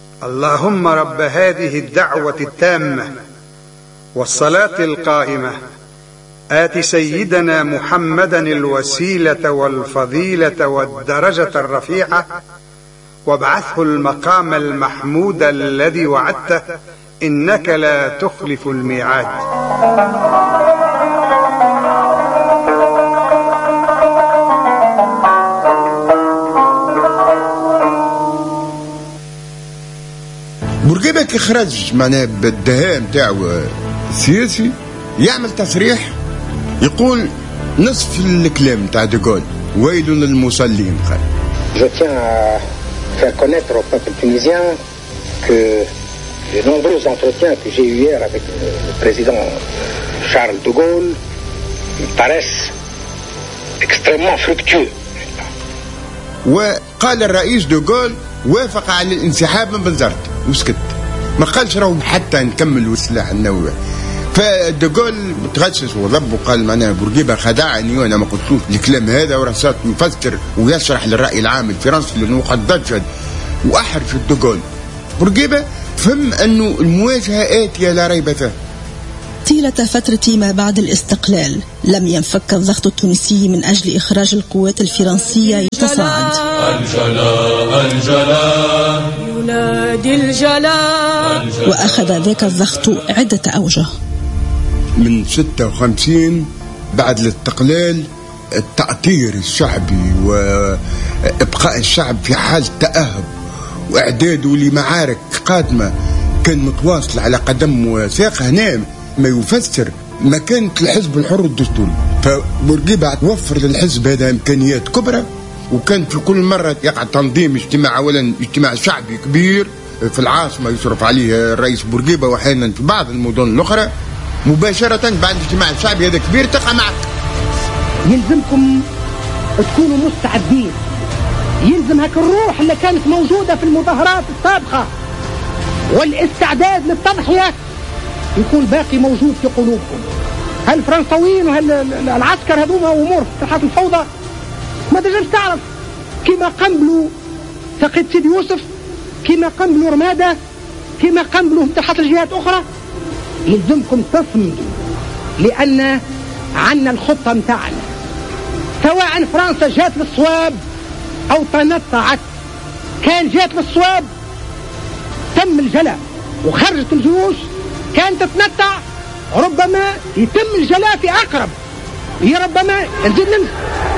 اللهم رب هذه الدعوة التامة والصلاة القائمة آت سيدنا محمدا الوسيلة والفضيلة والدرجة الرفيعة وابعثه المقام المحمود الذي وعدته إنك لا تخلف الميعاد. بورقيبة يخرج معناه بالدهان تاعو السياسي يعمل تصريح يقول نصف الكلام تاع ديغول ويل للمصلين. قال Je tiens à faire connaître au peuple tunisien que les nombreux entretiens que j'ai eu hier avec le président Charles de Gaulle me paraissent extrêmement fructueux. وقال الرئيس دو غول وافق على الانسحاب من بنزرت وسكت، ما قالش راهو حتى نكملوا السلاح النووي. فدوغول متغشش وضب وقال معناها بورقيبه خدعني وانا ما قلتلوش الكلام هذا، وراه صار يفسر ويشرح للراي العام الفرنسي لانه قد ضجد واحرج دوغول. بورقيبه فهم انه المواجهه اتيه لا ريب فيها. طيلة فترة ما بعد الاستقلال لم ينفك الضغط التونسي من أجل إخراج القوات الفرنسية يتصاعد. الجلال ينادي الجلال، وأخذ ذاك الضغط عدة أوجه. من 56 بعد الاستقلال التأطير الشعبي وإبقاء الشعب في حالة تأهب وإعداده لمعارك قادمة كان متواصل على قدم وساق. هنا ما يفسر مكانة الحزب الحر الدستوري. فبورقيبة توفر للحزب هذا إمكانيات كبرى، وكان في كل مرة يقع تنظيم اجتماع، أولا اجتماع شعبي كبير في العاصمة يصرف عليه الرئيس بورقيبة، وأحيانا في بعض المدن الأخرى مباشرة بعد الاجتماع الشعبي هذا كبير تقع معك. يلزمكم تكونوا مستعدين، يلزم هاك الروح اللي كانت موجودة في المظاهرات السابقة والاستعداد للتضحية يكون باقي موجود في قلوبكم. هالفرنساويين وهالعسكر هذوما أمور فتحات الفوضى ما تجمش تعرف كما قنبلوا ثقيت سيدي يوسف، كما قنبلوا رمادة، كما قنبلوا فتحات الجهات أخرى. يلزمكم تصمدوا لأن عنا الخطة متاعنا، سواء فرنسا جات للصواب أو تنطعت. كان جات للصواب تم الجلاء وخرجت الجيوش، كانت تتنطع ربما يتم الجلاء في أقرب، هي ربما نزيد نمشي.